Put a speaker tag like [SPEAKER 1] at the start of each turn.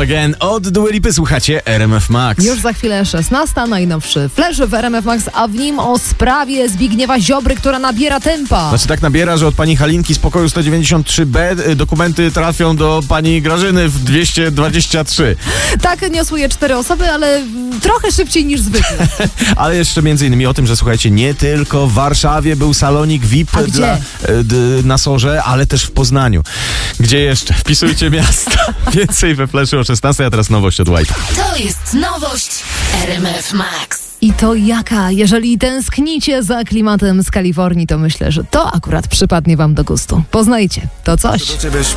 [SPEAKER 1] Again od Dua Lipy. Słuchacie RMF Max.
[SPEAKER 2] Już za chwilę 16, najnowszy flash w RMF Max, a w nim o sprawie Zbigniewa Ziobry, która nabiera tempa.
[SPEAKER 1] Znaczy tak nabiera, że od pani Halinki z pokoju 193B dokumenty trafią do pani Grażyny w 223.
[SPEAKER 2] Tak, niosły je 4 osoby, ale trochę szybciej niż zwykle.
[SPEAKER 1] Ale jeszcze między innymi o tym, że słuchajcie, nie tylko w Warszawie był salonik VIP na Sorze, ale też w Poznaniu. Gdzie jeszcze? Wpisujcie miasta. Więcej we flashu o 16, a teraz nowość od White'a.
[SPEAKER 3] To jest nowość RMF Max.
[SPEAKER 2] I to jaka? Jeżeli tęsknicie za klimatem z Kalifornii, to myślę, że to akurat przypadnie wam do gustu. Poznajcie, to coś.